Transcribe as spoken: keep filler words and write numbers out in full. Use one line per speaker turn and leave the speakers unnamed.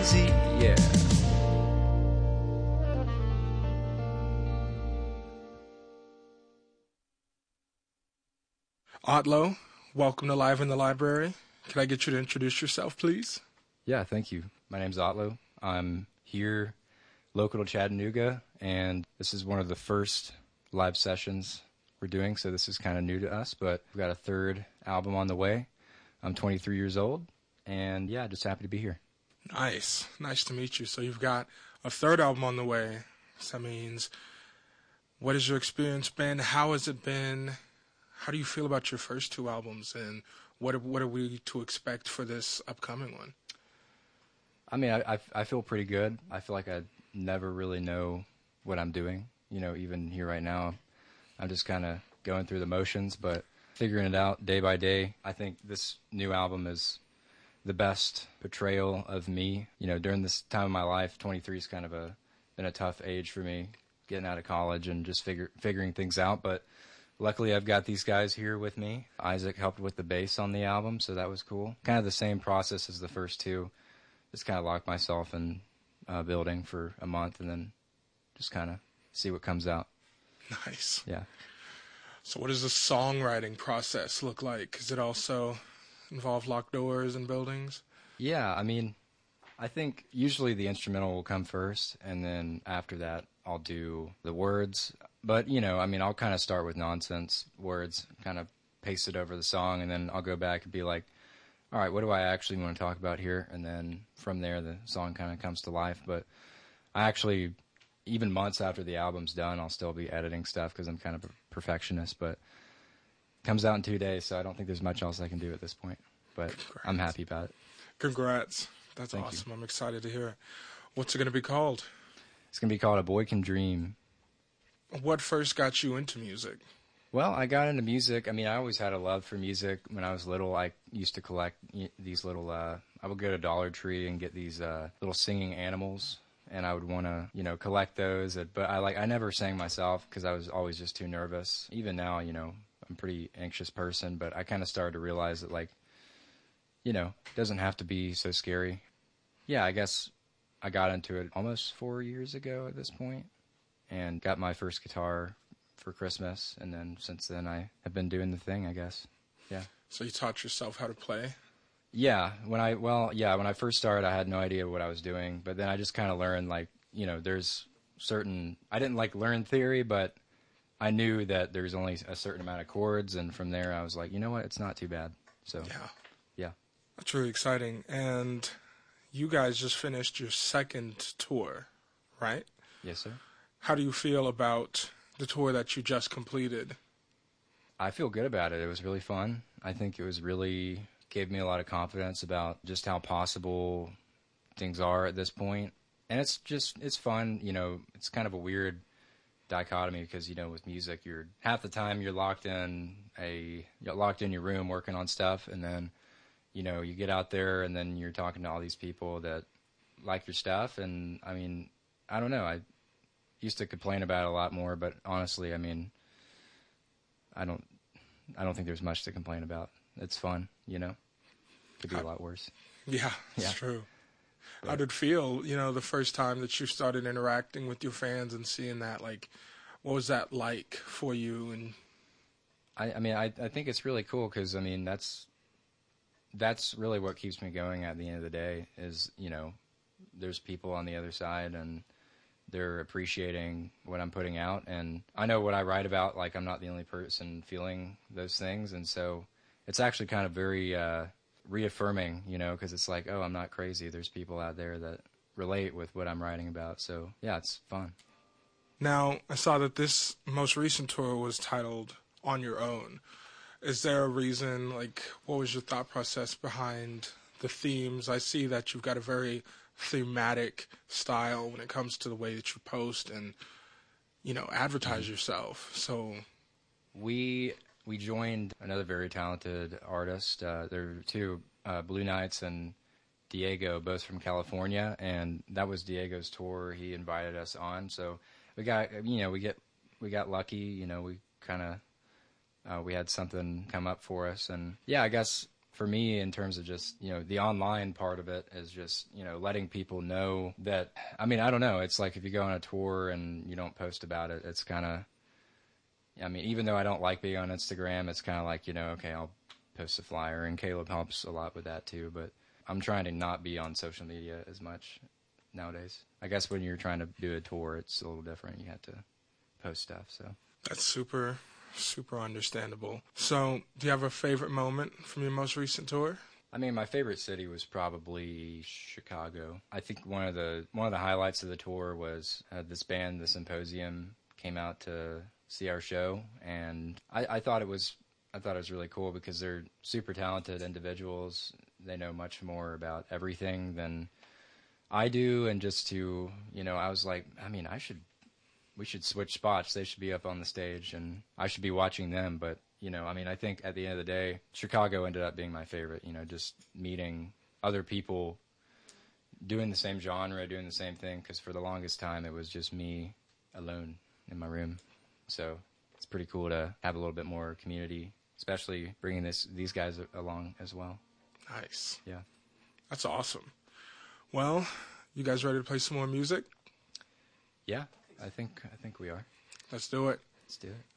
crazy, yeah.
Otlo, welcome to Live in the Library. Can I get you to introduce yourself, please?
Yeah, thank you. My name's Otlo. I'm here local to Chattanooga, and this is one of the first live sessions we're doing, so this is kind of new to us, but we've got a third album on the way. I'm twenty-three years old, and yeah, just happy to be here.
Nice. Nice to meet you. So you've got a third album on the way. So that means, what has your experience been? How has it been? How do you feel about your first two albums, and what are, what are we to expect for this upcoming one?
I mean, I, I, I feel pretty good. I feel like I never really know what I'm doing. You know, even here right now, I'm just kind of going through the motions, but figuring it out day by day. I think this new album is the best portrayal of me. You know, during this time of my life, twenty-three is kind of a been a tough age for me, getting out of college and just figure, figuring things out, but luckily, I've got these guys here with me. Isaac helped with the bass on the album, so that was cool. Kind of the same process as the first two. Just kind of locked myself in uh, building for a month and then just kind of see what comes out.
Nice.
Yeah.
So what does the songwriting process look like? Does it also involve locked doors and buildings?
Yeah, I mean, I think usually the instrumental will come first, and then after that, I'll do the words. But, you know, I mean, I'll kind of start with nonsense words, kind of paste it over the song, and then I'll go back and be like, all right, what do I actually want to talk about here? And then from there, the song kind of comes to life. But I actually, even months after the album's done, I'll still be editing stuff because I'm kind of a perfectionist. But it comes out in two days, so I don't think there's much else I can do at this point. But Congrats. I'm happy about it.
Congrats. That's
Thank
awesome.
You.
I'm excited to hear it. What's it going to be called?
It's going to be called A Boy Can Dream.
What first got you into music?
Well, I got into music. I mean, I always had a love for music. When I was little, I used to collect these little, uh, I would go to Dollar Tree and get these uh, little singing animals, and I would want to, you know, collect those. But I like, I never sang myself because I was always just too nervous. Even now, you know, I'm a pretty anxious person, but I kind of started to realize that, like, you know, it doesn't have to be so scary. Yeah, I guess I got into it almost four years ago at this point, and got my first guitar for Christmas, and then since then I have been doing the thing, I guess. Yeah.
So you taught yourself how to play?
Yeah. When I, well, yeah, when I first started, I had no idea what I was doing, but then I just kind of learned, like, you know, there's certain, I didn't, like, learn theory, but I knew that there's only a certain amount of chords, and from there I was like, you know what, it's not too bad. So,
yeah.
Yeah.
That's really exciting. And you guys just finished your second tour, right?
Yes, sir.
How do you feel about the tour that you just completed?
I feel good about it. It was really fun. I think it was really, gave me a lot of confidence about just how possible things are at this point. And it's just, it's fun. You know, it's kind of a weird dichotomy because, you know, with music, you're half the time you're locked in a, you're locked in your room working on stuff. And then, you know, you get out there and then you're talking to all these people that like your stuff. And I mean, I don't know. I used to complain about it a lot more, but honestly, I mean, I don't, I don't think there's much to complain about. It's fun, you know. Could be a lot worse.
Yeah, it's
yeah.
true.
But,
how did it feel, you know, the first time that you started interacting with your fans and seeing that? Like, what was that like for you? And
I, I mean, I, I think it's really cool because, I mean, that's that's really what keeps me going at the end of the day is, you know, there's people on the other side and they're appreciating what I'm putting out. And I know what I write about, like I'm not the only person feeling those things. And so it's actually kind of very uh, reaffirming, you know, because it's like, oh, I'm not crazy. There's people out there that relate with what I'm writing about. So, yeah, it's fun.
Now, I saw that this most recent tour was titled On Your Own. Is there a reason, like, what was your thought process behind the themes? I see that you've got a very thematic style when it comes to the way that you post and, you know, advertise mm-hmm. yourself. So
we we joined another very talented artist. Uh, there were two, uh, Blue Knights and Diego, both from California, and that was Diego's tour. He invited us on, so we got you know we get we got lucky. You know, we kind of uh, we had something come up for us, and yeah, I guess for me, in terms of just, you know, the online part of it is just, you know, letting people know that, I mean, I don't know. It's like if you go on a tour and you don't post about it, it's kind of, I mean, even though I don't like being on Instagram, it's kind of like, you know, okay, I'll post a flyer, and Caleb helps a lot with that too. But I'm trying to not be on social media as much nowadays. I guess when you're trying to do a tour, it's a little different. You have to post stuff, so.
That's super, super understandable. So, do you have a favorite moment from your most recent tour?
I mean, my favorite city was probably Chicago. I think one of the one of the highlights of the tour was uh, this band, The Symposium, came out to see our show, and I, I thought it was I thought it was really cool because they're super talented individuals. They know much more about everything than I do, and just to, you know, I was like, I mean, I should. We should switch spots. They should be up on the stage, and I should be watching them. But, you know, I mean, I think at the end of the day, Chicago ended up being my favorite, you know, just meeting other people doing the same genre, doing the same thing, because for the longest time it was just me alone in my room. So it's pretty cool to have a little bit more community, especially bringing this these guys along as well.
Nice.
Yeah.
That's awesome. Well, you guys ready to play some more music?
Yeah. I think I think we are.
Let's do it.
Let's do it.